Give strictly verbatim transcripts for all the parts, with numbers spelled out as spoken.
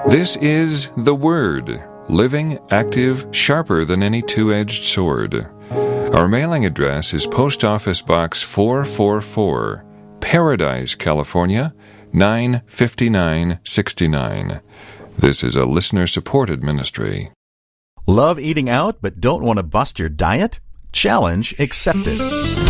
This is The Word, living, active, sharper than any two-edged sword. Our mailing address is Post Office Box four four four, Paradise, California, nine fifty-nine sixty-nine. This is a listener-supported ministry. Love eating out but don't want to bust your diet? Challenge accepted.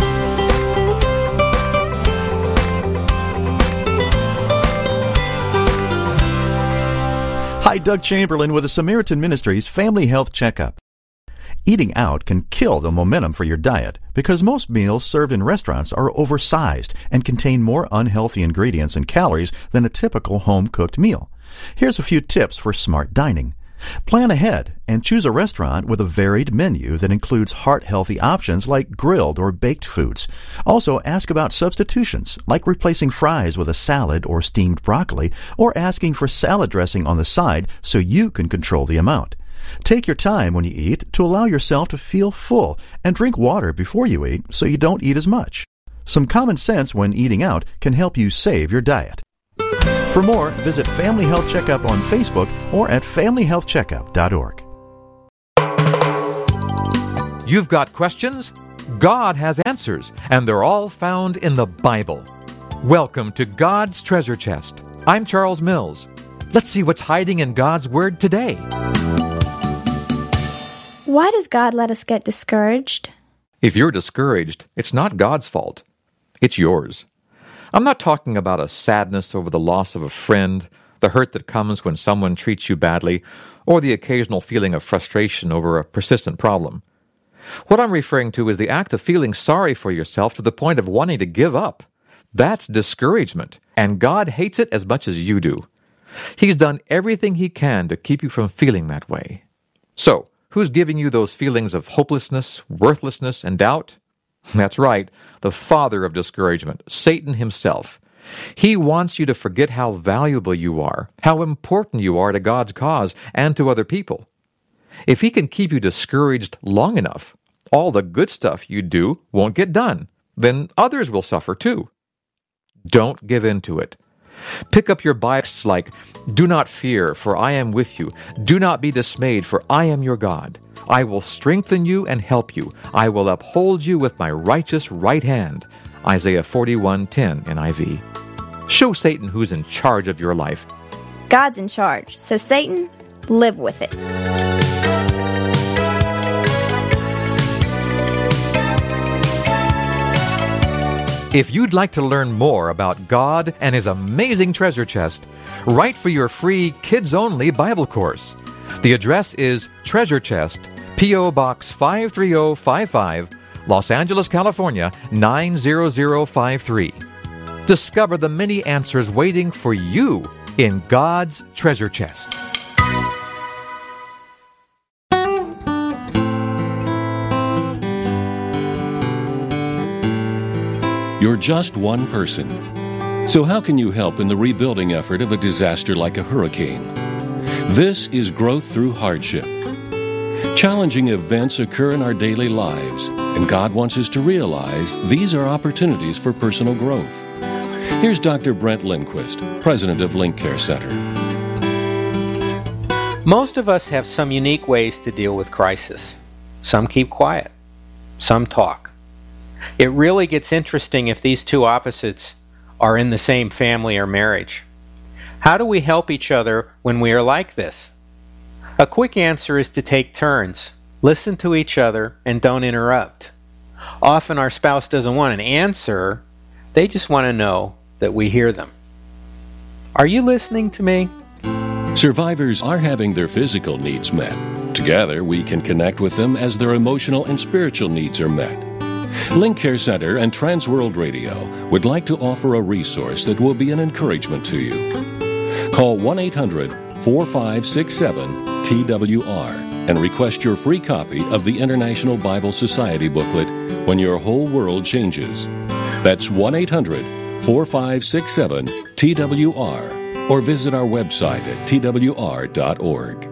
Hi, Doug Chamberlain with the Samaritan Ministries Family Health Checkup. Eating out can kill the momentum for your diet because most meals served in restaurants are oversized and contain more unhealthy ingredients and calories than a typical home-cooked meal. Here's a few tips for smart dining. Plan ahead and choose a restaurant with a varied menu that includes heart-healthy options like grilled or baked foods. Also, ask about substitutions, like replacing fries with a salad or steamed broccoli, or asking for salad dressing on the side so you can control the amount. Take your time when you eat to allow yourself to feel full, and drink water before you eat so you don't eat as much. Some common sense when eating out can help you save your diet. For more, visit Family Health Checkup on Facebook or at family health checkup dot org. You've got questions? God has answers, and they're all found in the Bible. Welcome to God's Treasure Chest. I'm Charles Mills. Let's see what's hiding in God's Word today. Why does God let us get discouraged? If you're discouraged, it's not God's fault. It's yours. I'm not talking about a sadness over the loss of a friend, the hurt that comes when someone treats you badly, or the occasional feeling of frustration over a persistent problem. What I'm referring to is the act of feeling sorry for yourself to the point of wanting to give up. That's discouragement, and God hates it as much as you do. He's done everything He can to keep you from feeling that way. So, who's giving you those feelings of hopelessness, worthlessness, and doubt? That's right, the father of discouragement, Satan himself. He wants you to forget how valuable you are, how important you are to God's cause and to other people. If he can keep you discouraged long enough, all the good stuff you do won't get done. Then others will suffer too. Don't give in to it. Pick up your Bibles like, "Do not fear, for I am with you. Do not be dismayed, for I am your God. I will strengthen you and help you. I will uphold you with my righteous right hand." Isaiah forty-one ten N I V. Show Satan who's in charge of your life. God's in charge, so Satan, live with it. If you'd like to learn more about God and His amazing treasure chest, write for your free kids-only Bible course. The address is Treasure Chest, P O. Box five three zero five five, Los Angeles, California, nine zero zero five three. Discover the many answers waiting for you in God's treasure chest. You're just one person. So how can you help in the rebuilding effort of a disaster like a hurricane? This is Growth Through Hardship. Challenging events occur in our daily lives, and God wants us to realize these are opportunities for personal growth. Here's Doctor Brent Lindquist, president of Link Care Center. Most of us have some unique ways to deal with crisis. Some keep quiet. Some talk. It really gets interesting if these two opposites are in the same family or marriage. How do we help each other when we are like this? A quick answer is to take turns. Listen to each other and don't interrupt. Often our spouse doesn't want an answer. They just want to know that we hear them. Are you listening to me? Survivors are having their physical needs met. Together, we can connect with them as their emotional and spiritual needs are met. Link Care Center and Transworld Radio would like to offer a resource that will be an encouragement to you. Call one eight hundred four five six seven T W R and request your free copy of the International Bible Society booklet, When Your Whole World Changes. That's one eight hundred four five six seven T W R, or visit our website at T W R dot org.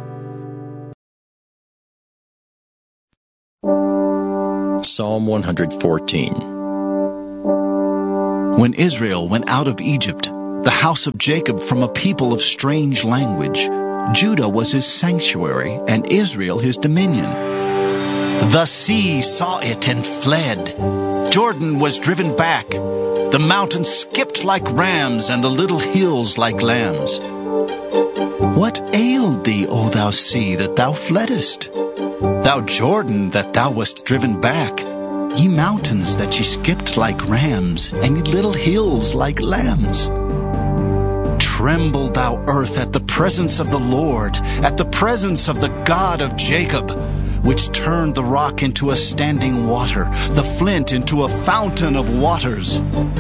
Psalm one fourteen. When Israel went out of Egypt, the house of Jacob from a people of strange language. Judah was his sanctuary, and Israel his dominion. The sea saw it and fled. Jordan was driven back. The mountains skipped like rams, and the little hills like lambs. What ailed thee, O thou sea, that thou fleddest? Thou Jordan, that thou wast driven back? Ye mountains, that ye skipped like rams, and ye little hills like lambs? Tremble, thou earth, at the presence of the Lord, at the presence of the God of Jacob, which turned the rock into a standing water, the flint into a fountain of waters.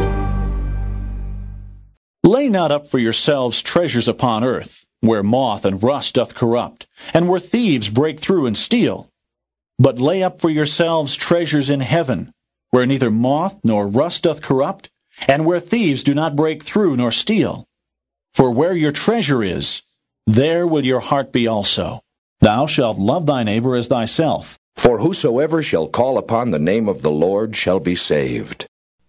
Lay not up for yourselves treasures upon earth, where moth and rust doth corrupt, and where thieves break through and steal. But lay up for yourselves treasures in heaven, where neither moth nor rust doth corrupt, and where thieves do not break through nor steal. For where your treasure is, there will your heart be also. Thou shalt love thy neighbor as thyself. For whosoever shall call upon the name of the Lord shall be saved.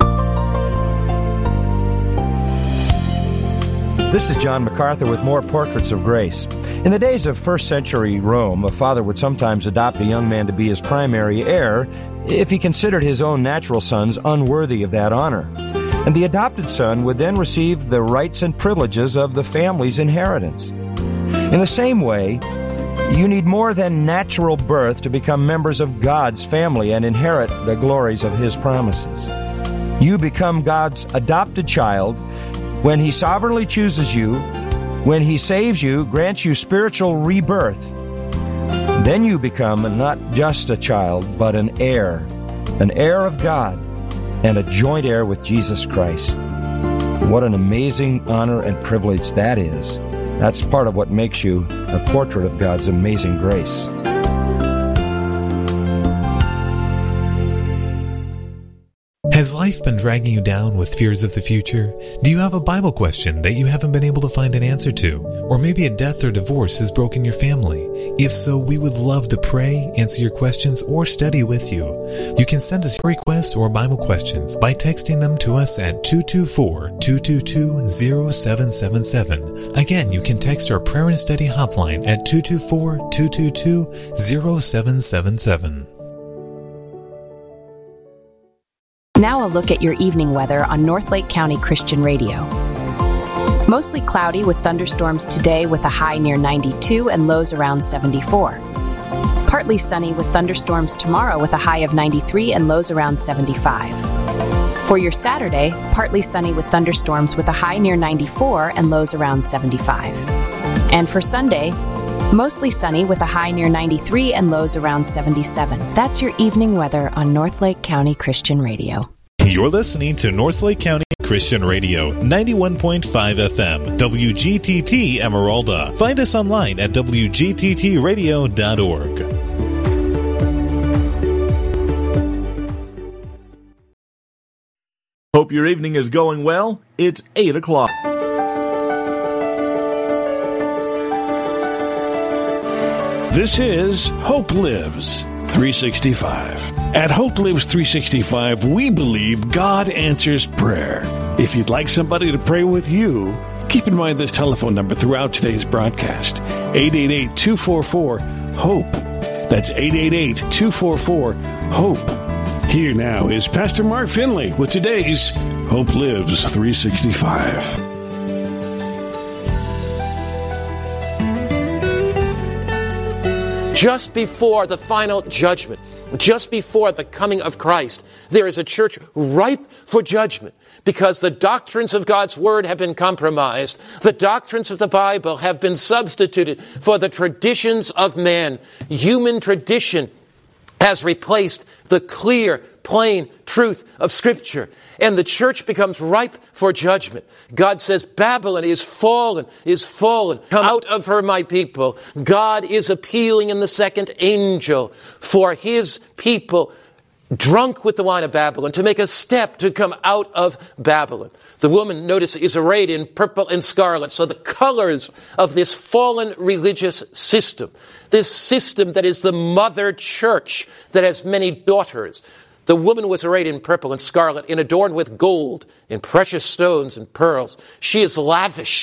This is John MacArthur with more Portraits of Grace. In the days of first century Rome, a father would sometimes adopt a young man to be his primary heir if he considered his own natural sons unworthy of that honor. And the adopted son would then receive the rights and privileges of the family's inheritance. In the same way, you need more than natural birth to become members of God's family and inherit the glories of His promises. You become God's adopted child when He sovereignly chooses you, when He saves you, grants you spiritual rebirth. Then you become not just a child, but an heir, an heir of God, and a joint heir with Jesus Christ. What an amazing honor and privilege that is. That's part of what makes you a portrait of God's amazing grace. Has life been dragging you down with fears of the future? Do you have a Bible question that you haven't been able to find an answer to? Or maybe a death or divorce has broken your family? If so, we would love to pray, answer your questions, or study with you. You can send us your requests or Bible questions by texting them to us at two two four, two two two, zero seven seven seven. Again, you can text our prayer and study hotline at two two four, two two two, zero seven seven seven. Now a look at your evening weather on Northlake County Christian Radio. Mostly cloudy with thunderstorms today with a high near ninety-two and lows around seventy-four. Partly sunny with thunderstorms tomorrow with a high of ninety-three and lows around seventy-five. For your Saturday, partly sunny with thunderstorms with a high near ninety-four and lows around seventy-five. And for Sunday, mostly sunny with a high near ninety-three and lows around seventy-seven. That's your evening weather on Northlake County Christian Radio. You're listening to Northlake County Christian Radio, ninety-one point five F M, W G T T Emeralda. Find us online at w g t t radio dot org. Hope your evening is going well. It's eight o'clock. This is Hope Lives three sixty-five. At Hope Lives three sixty-five, we believe God answers prayer. If you'd like somebody to pray with you, keep in mind this telephone number throughout today's broadcast, eight eight eight, two four four, HOPE. That's eight eight eight, two four four, HOPE. Here now is Pastor Mark Finley with today's Hope Lives three sixty-five. Just before the final judgment, just before the coming of Christ, there is a church ripe for judgment because the doctrines of God's Word have been compromised. The doctrines of the Bible have been substituted for the traditions of man. Human tradition has replaced the clear, plain truth of Scripture. And the church becomes ripe for judgment. God says, Babylon is fallen, is fallen. Come out of her, my people. God is appealing in the second angel for His people drunk with the wine of Babylon to make a step to come out of Babylon. The woman, notice, is arrayed in purple and scarlet. So the colors of this fallen religious system, this system that is the mother church that has many daughters, The woman was arrayed in purple and scarlet and adorned with gold and precious stones and pearls. She is lavish